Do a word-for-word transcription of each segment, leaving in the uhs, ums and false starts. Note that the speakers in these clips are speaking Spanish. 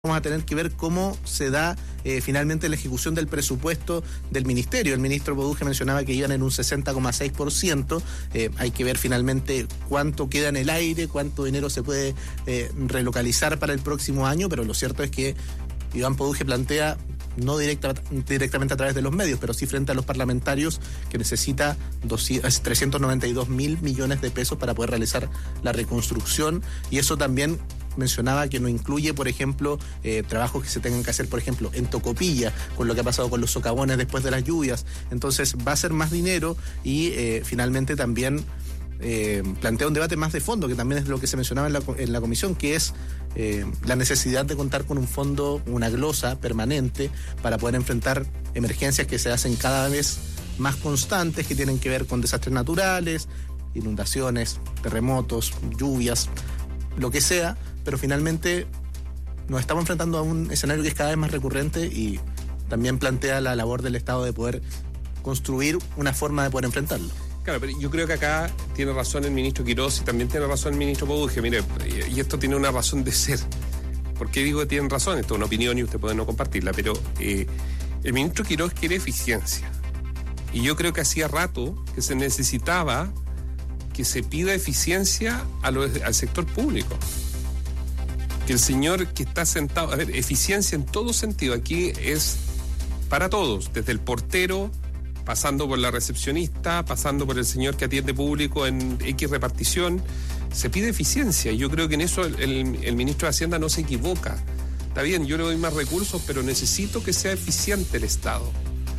Vamos a tener que ver cómo se da eh, finalmente la ejecución del presupuesto del ministerio. El ministro Poduje mencionaba que iban en un sesenta coma seis por ciento. Eh, hay que ver finalmente cuánto queda en el aire, cuánto dinero se puede eh, relocalizar para el próximo año, pero lo cierto es que Iván Poduje plantea, no directa, directamente a través de los medios, pero sí frente a los parlamentarios, que necesita trescientos noventa y dos mil millones de pesos para poder realizar la reconstrucción, y eso también mencionaba que no incluye, por ejemplo, eh, trabajos que se tengan que hacer, por ejemplo, en Tocopilla, con lo que ha pasado con los socavones después de las lluvias. Entonces va a ser más dinero y eh, finalmente también eh, plantea un debate más de fondo, que también es lo que se mencionaba en la, en la comisión, que es eh, la necesidad de contar con un fondo, una glosa permanente para poder enfrentar emergencias que se hacen cada vez más constantes, que tienen que ver con desastres naturales, inundaciones, terremotos, lluvias, lo que sea, pero finalmente nos estamos enfrentando a un escenario que es cada vez más recurrente y también plantea la labor del Estado de poder construir una forma de poder enfrentarlo. Claro, pero yo creo que acá tiene razón el ministro Quirós y también tiene razón el ministro Poduje. Mire, y esto tiene una razón de ser. ¿Por qué digo que tienen razón? Esto es una opinión y usted puede no compartirla, pero eh, el ministro Quirós quiere eficiencia. Y yo creo que hacía rato que se necesitaba que se pida eficiencia a lo, al sector público. Que el señor que está sentado, a ver, eficiencia en todo sentido, aquí es para todos, desde el portero, pasando por la recepcionista, pasando por el señor que atiende público en X repartición, se pide eficiencia, y yo creo que en eso el, el, el ministro de Hacienda no se equivoca. Está bien, yo le doy más recursos, pero necesito que sea eficiente el Estado.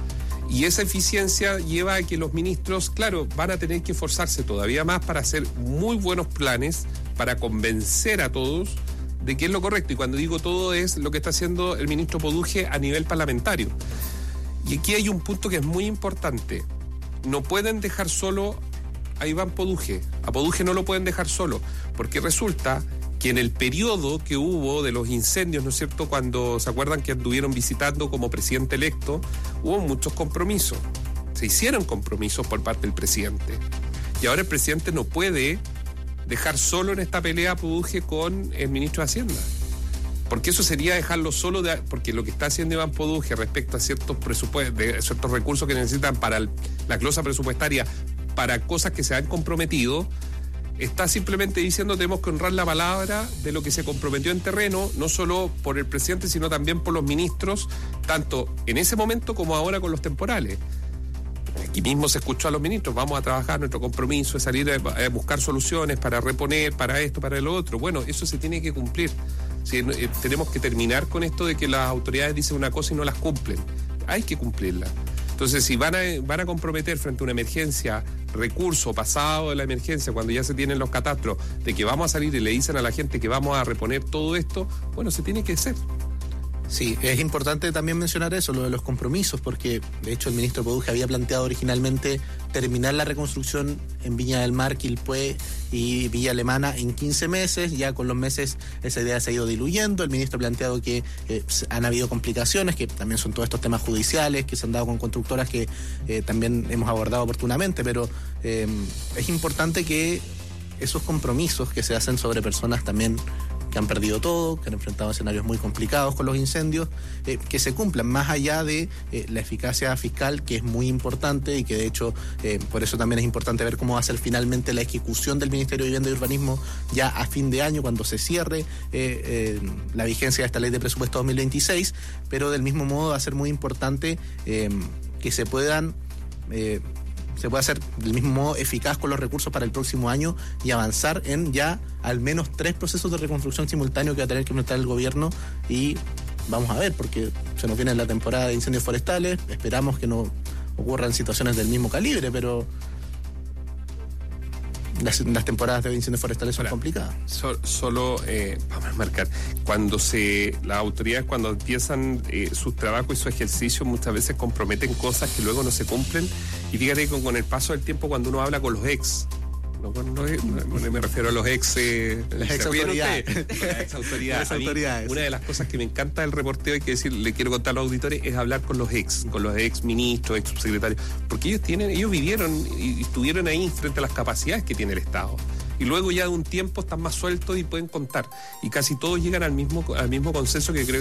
Y esa eficiencia lleva a que los ministros, claro, van a tener que esforzarse todavía más para hacer muy buenos planes, para convencer a todos de que es lo correcto. Y cuando digo todo, es lo que está haciendo el ministro Poduje a nivel parlamentario. Y aquí hay un punto que es muy importante. No pueden dejar solo a Iván Poduje. A Poduje no lo pueden dejar solo, porque resulta que en el periodo que hubo de los incendios, ¿no es cierto?, cuando se acuerdan que anduvieron visitando como presidente electo, hubo muchos compromisos. Se hicieron compromisos por parte del presidente. Y ahora el presidente no puede dejar solo en esta pelea a Poduje con el ministro de Hacienda. Porque eso sería dejarlo solo, de, porque lo que está haciendo Iván Poduje respecto a ciertos presupuestos, de ciertos recursos que necesitan para el, la glosa presupuestaria, para cosas que se han comprometido, está simplemente diciendo tenemos que honrar la palabra de lo que se comprometió en terreno, no solo por el presidente, sino también por los ministros, tanto en ese momento como ahora con los temporales. Aquí mismo se escuchó a los ministros, vamos a trabajar, nuestro compromiso es salir a buscar soluciones para reponer, para esto, para lo otro. Bueno, eso se tiene que cumplir. Sí, eh, tenemos que terminar con esto de que las autoridades dicen una cosa y no las cumplen. Hay que cumplirla. Entonces, si van a, van a comprometer frente a una emergencia recurso pasado de la emergencia, cuando ya se tienen los catastros, de que vamos a salir y le dicen a la gente que vamos a reponer todo esto, bueno, se tiene que hacer. Sí, es importante también mencionar eso, lo de los compromisos, porque de hecho el ministro Poduje había planteado originalmente terminar la reconstrucción en Viña del Mar, Quilpué y Villa Alemana en quince meses. Ya con los meses esa idea se ha ido diluyendo. El ministro ha planteado que eh, han habido complicaciones, que también son todos estos temas judiciales que se han dado con constructoras que eh, también hemos abordado oportunamente, pero eh, es importante que esos compromisos que se hacen sobre personas también que han perdido todo, que han enfrentado escenarios muy complicados con los incendios, eh, que se cumplan más allá de eh, la eficacia fiscal, que es muy importante y que de hecho eh, por eso también es importante ver cómo va a ser finalmente la ejecución del Ministerio de Vivienda y Urbanismo ya a fin de año, cuando se cierre eh, eh, la vigencia de esta ley de presupuesto dos mil veintiséis, pero del mismo modo va a ser muy importante eh, que se puedan eh, se puede hacer del mismo modo eficaz con los recursos para el próximo año y avanzar en ya al menos tres procesos de reconstrucción simultáneos que va a tener que implementar el gobierno. Y vamos a ver, porque se nos viene la temporada de incendios forestales, esperamos que no ocurran situaciones del mismo calibre, pero las, las temporadas de incendios forestales son Ahora, complicadas. So, solo, eh, vamos a marcar, cuando se, las autoridades cuando empiezan eh, sus trabajos y su ejercicio muchas veces comprometen cosas que luego no se cumplen, y fíjate con, con el paso del tiempo cuando uno habla con los ex, no, no, no, no me refiero a los ex eh, las ex autoridades, las ex autoridades. Las autoridades. Una de las cosas que me encanta del reporteo, hay que decir, le quiero contar a los auditores, es hablar con los ex, con los ex ministros, ex subsecretarios, porque ellos tienen, ellos vivieron y estuvieron ahí frente a las capacidades que tiene el Estado. y luego ya de un tiempo están más sueltos y pueden contar. Y casi todos llegan al mismo, al mismo consenso que creo